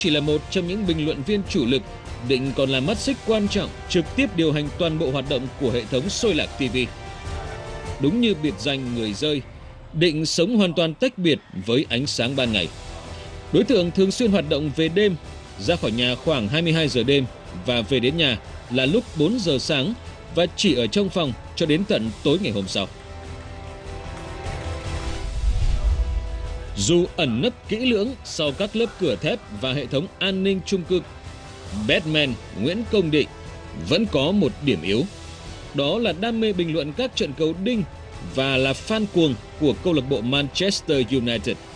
Chỉ là một trong những bình luận viên chủ lực, Định còn là mắt xích quan trọng trực tiếp điều hành toàn bộ hoạt động của hệ thống Xôi Lạc TV. Đúng như biệt danh người rơi, Định sống hoàn toàn tách biệt với ánh sáng ban ngày. Đối tượng thường xuyên hoạt động về đêm, ra khỏi nhà khoảng 22 giờ đêm và về đến nhà là lúc 4 giờ sáng và chỉ ở trong phòng cho đến tận tối ngày hôm sau. Dù ẩn nấp kỹ lưỡng sau các lớp cửa thép và hệ thống an ninh chung cư, Batman Nguyễn Công Định vẫn có một điểm yếu. Đó là đam mê bình luận các trận cầu đinh và là fan cuồng của câu lạc bộ Manchester United.